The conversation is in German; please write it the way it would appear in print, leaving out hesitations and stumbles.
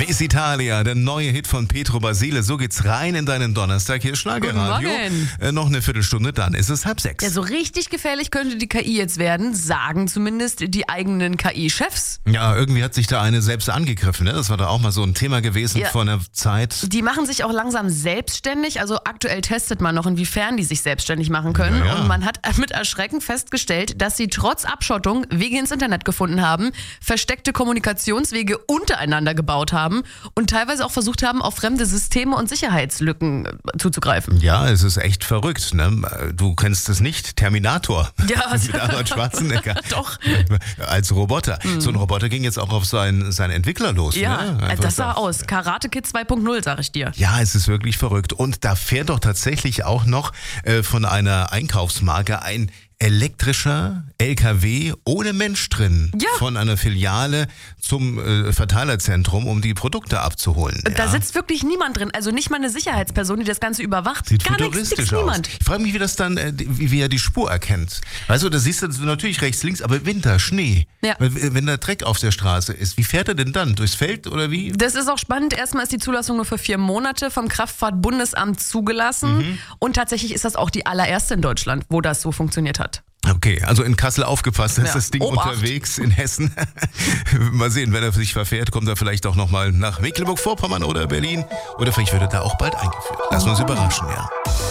Miss Italia, der neue Hit von Pietro Basile. So geht's rein in deinen Donnerstag. Hier Schlagerradio. Noch eine Viertelstunde, dann ist es 5:30. Ja, so richtig gefährlich könnte die KI jetzt werden, sagen zumindest die eigenen KI-Chefs. Ja, irgendwie hat sich da eine selbst angegriffen. Ne? Das war da auch mal so ein Thema gewesen vor einer Zeit. Die machen sich auch langsam selbstständig. Also aktuell testet man noch, inwiefern die sich selbstständig machen können. Ja. Und man hat mit Erschrecken festgestellt, dass sie trotz Abschottung Wege ins Internet gefunden haben, versteckte Kommunikationswege untereinander gebaut haben und teilweise auch versucht haben, auf fremde Systeme und Sicherheitslücken zuzugreifen. Ja, es ist echt verrückt. Ne? Du kennst es nicht, Terminator. Ja, mit Arnold Schwarzenegger. Doch. Als Roboter. So ein Roboter ging jetzt auch auf seinen Entwickler los. Ja, ne? das sah aus. Karate Kid 2.0, sag ich dir. Ja, es ist wirklich verrückt. Und da fährt doch tatsächlich auch noch von einer Einkaufsmarke ein elektrischer LKW ohne Mensch drin. Ja. Von einer Filiale zum Verteilerzentrum, um die Produkte abzuholen. Da sitzt wirklich niemand drin, also nicht mal eine Sicherheitsperson, die das Ganze überwacht. Sieht Gar futuristisch nichts, aus. niemand. Ich frage mich, wie das dann, wie er die Spur erkennt. Weißt du, da siehst du natürlich rechts, links, aber Winter, Schnee. Ja. Wenn da Dreck auf der Straße ist, wie fährt er denn dann? Durchs Feld oder wie? Das ist auch spannend. Erstmal ist die Zulassung nur für 4 Monate vom Kraftfahrtbundesamt zugelassen. Und tatsächlich ist das auch die allererste in Deutschland, wo das so funktioniert hat. Okay, also in Kassel aufgepasst, da ist das Ding Obacht. unterwegs in Hessen. Mal sehen, wenn er sich verfährt, kommt er vielleicht auch nochmal nach Mecklenburg-Vorpommern oder Berlin. Oder vielleicht wird er da auch bald eingeführt. Lassen wir uns überraschen, ja.